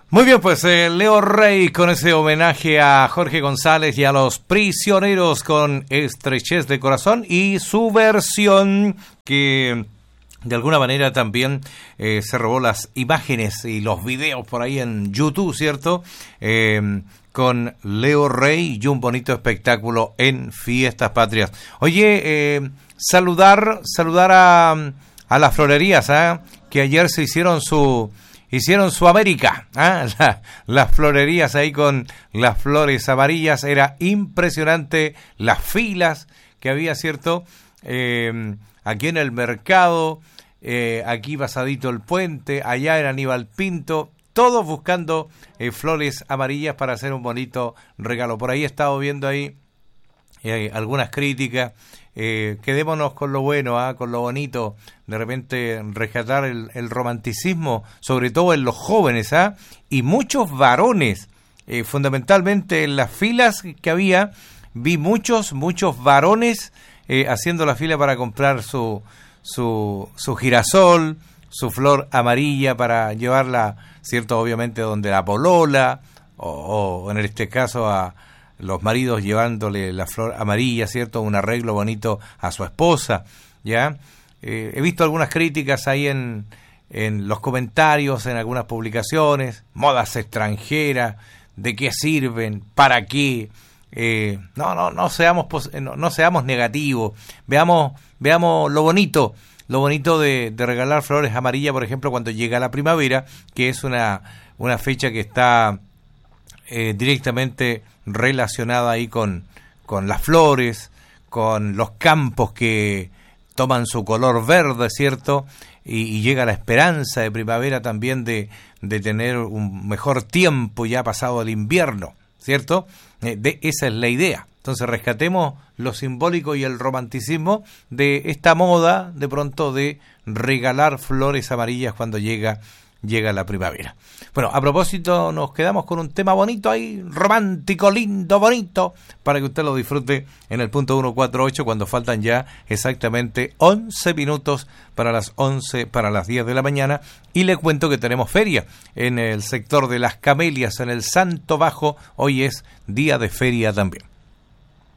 Muy bien, pues Leo Rey con ese homenaje a Jorge González y a los prisioneros con Estrechez de Corazón y su versión que de alguna manera también se robó las imágenes y los videos por ahí en YouTube, ¿cierto? Con Leo Rey y un bonito espectáculo en Fiestas Patrias. Oye, saludar a las florerías, que ayer se hicieron su América, las florerías ahí con las flores amarillas, era impresionante las filas que había, ¿cierto? Aquí en el mercado, aquí pasadito el puente, allá en Aníbal Pinto, todos buscando flores amarillas para hacer un bonito regalo. Por ahí he estado viendo ahí algunas críticas. Quedémonos con lo bueno, con lo bonito, de repente rescatar el romanticismo, sobre todo en los jóvenes, y muchos varones, fundamentalmente en las filas que había, vi muchos varones haciendo la fila para comprar su girasol, su flor amarilla para llevarla, cierto, obviamente donde la polola, o en este caso a los maridos llevándole la flor amarilla, ¿cierto? Un arreglo bonito a su esposa, ¿ya? He visto algunas críticas ahí en los comentarios, en algunas publicaciones, modas extranjeras, ¿de qué sirven? ¿Para qué? No seamos negativos, veamos lo bonito de regalar flores amarillas, por ejemplo, cuando llega la primavera, que es una fecha que está directamente relacionada ahí con las flores, con los campos que toman su color verde, ¿cierto? Y llega la esperanza de primavera también de tener un mejor tiempo ya pasado el invierno, ¿cierto? Esa es la idea. Entonces rescatemos lo simbólico y el romanticismo de esta moda, de pronto, de regalar flores amarillas cuando llega la primavera. Bueno, a propósito, nos quedamos con un tema bonito ahí, romántico, lindo, bonito, para que usted lo disfrute en el punto 148, cuando faltan ya exactamente 11 minutos para las 10 de la mañana, y le cuento que tenemos feria en el sector de Las Camelias, en el Santo Bajo. Hoy es día de feria también.